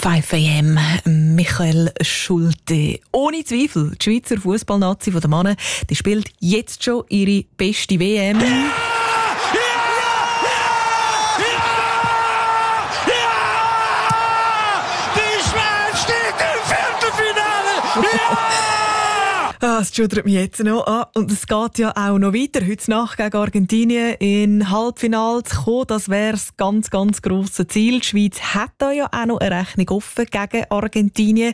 5 AM, Michael Schulte. Ohne Zweifel, die Schweizer Fußballnazi der Männer, die spielt jetzt schon ihre beste WM. Es schudert mich jetzt noch an. Und es geht ja auch noch weiter. Heute Nacht gegen Argentinien in Halbfinale zu kommen. Das wäre das ganz, ganz grosse Ziel. Die Schweiz hat da ja auch noch eine Rechnung offen gegen Argentinien.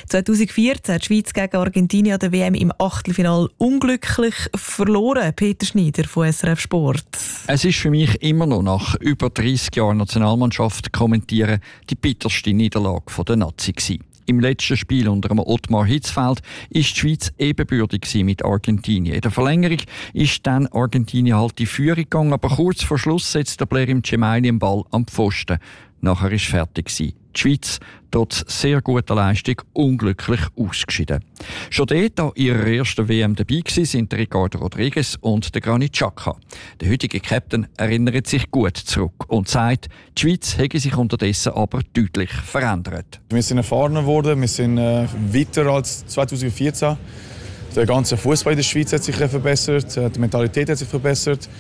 2014 hat die Schweiz gegen Argentinien an der WM im Achtelfinale unglücklich verloren. Peter Schneider von SRF Sport. Es ist für mich immer noch nach über 30 Jahren Nationalmannschaft kommentieren die bitterste Niederlage der Nazi gewesen. Im letzten Spiel unter dem Ottmar Hitzfeld war die Schweiz ebenbürtig mit Argentinien. In der Verlängerung ist dann Argentinien halt die Führung gegangen, aber kurz vor Schluss setzt der Blerim Cemaili den Ball am Pfosten. Nachher war fertig. Die Schweiz, trotz sehr guter Leistung, unglücklich ausgeschieden. Schon dort an ihrer ersten WM dabei sind Ricardo Rodriguez und der Granit Xhaka. Der heutige Captain erinnert sich gut zurück und sagt, die Schweiz hätte sich unterdessen aber deutlich verändert. Wir sind erfahrener geworden, wir sind weiter als 2014. Der ganze Fußball in der Schweiz hat sich verbessert, die Mentalität hat sich verbessert.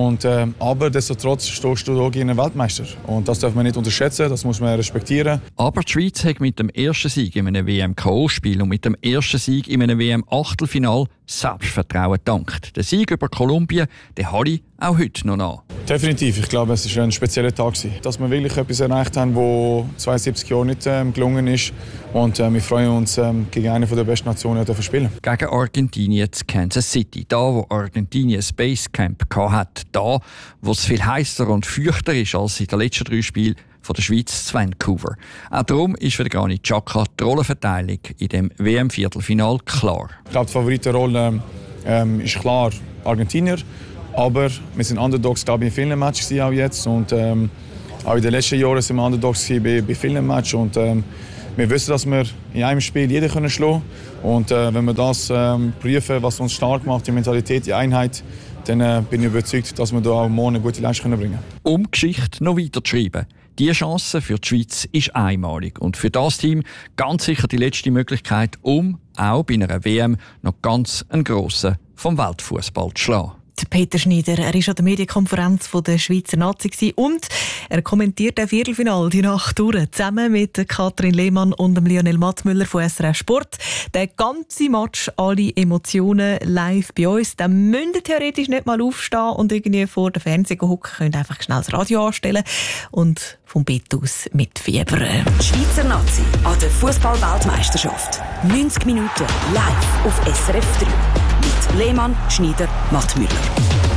Aber destotrotz stehst du hier gegen einen Weltmeister. Und das darf man nicht unterschätzen, das muss man respektieren. Aber die Schweiz hat mit dem ersten Sieg in einem WM-K.O.-Spiel und mit dem ersten Sieg in einem WM-Achtelfinal Selbstvertrauen dankt. Der Sieg über Kolumbien, den habe ich auch heute noch nach. Definitiv. Ich glaube, es war ein spezieller Tag. Dass wir wirklich etwas erreicht haben, das 72 Jahre nicht gelungen ist. Und wir freuen uns, gegen eine der besten Nationen zu spielen. Gegen Argentinien zu Kansas City. Da, wo Argentinien ein Basecamp hatte. Da, wo es viel heißer und feuchter ist als in den letzten 3 Spielen von der Schweiz zu Vancouver. Auch darum ist für den Granit Xhaka die Rollenverteilung in dem WM-Viertelfinal klar. Ich glaube, die Favoritenrolle ist klar Argentinier. Aber wir sind Underdogs, glaube ich, in vielen Matches auch jetzt. Und auch in den letzten Jahren sind wir Underdogs bei vielen Matches. Und wir wissen, dass wir in einem Spiel jeden schlagen können. Und wenn wir das prüfen, was uns stark macht, die Mentalität, die Einheit, dann bin ich überzeugt, dass wir da auch morgen eine gute Leistung bringen können. Um Geschichte noch weiter zu schreiben. Diese Chance für die Schweiz ist einmalig und für das Team ganz sicher die letzte Möglichkeit, um auch bei einer WM noch ganz einen Grossen vom Weltfußball zu schlagen. Peter Schneider, er war an der Medienkonferenz der Schweizer Nazi und er kommentiert das Viertelfinale die Nacht durch, zusammen mit Katrin Lehmann und Lionel Mattmüller von SRF Sport. Der ganze Match, alle Emotionen live bei uns. Dann müsst ihr theoretisch nicht mal aufstehen und irgendwie vor dem Fernseher hocken, könnt einfach schnell das Radio anstellen und vom Bett aus mitfiebern. Die Schweizer Nazi an der Fußball-Weltmeisterschaft. 90 Minuten live auf SRF 3. Mit Lehmann, Schneider, Mattmüller.